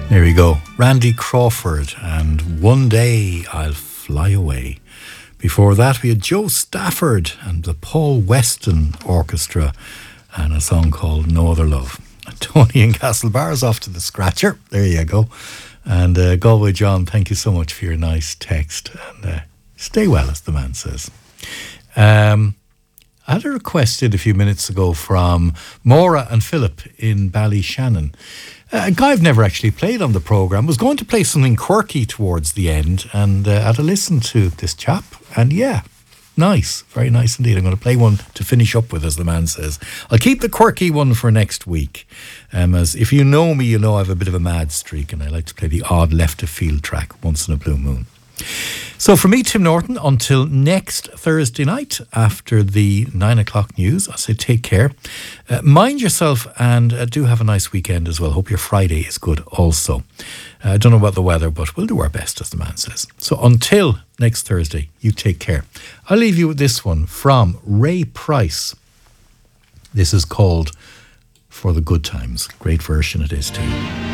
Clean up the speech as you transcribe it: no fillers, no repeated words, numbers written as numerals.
There we go. Randy Crawford and One Day I'll Fly Away. Before that, we had Joe Stafford and the Paul Weston Orchestra and a song called No Other Love. Tony in Castlebar's off to the scratcher. There you go. And Galway John, thank you so much for your nice text. And stay well, as the man says. I had a request in a few minutes ago from Maura and Philip in Ballyshannon. A guy I've never actually played on the programme was going to play something quirky towards the end, and I had a listen to this chap, and yeah, nice, very nice indeed. I'm going to play one to finish up with, as the man says. I'll keep the quirky one for next week, as if you know me, you know I have a bit of a mad streak, and I like to play the odd left of field track once in a blue moon. So for me, Tim Norton, until next Thursday night after the 9 o'clock news, I say take care. Mind yourself and do have a nice weekend as well. Hope your Friday is good also. I don't know about the weather, but we'll do our best, as the man says. So until next Thursday, you take care. I'll leave you with this one from Ray Price. This is called For the Good Times. Great version it is too.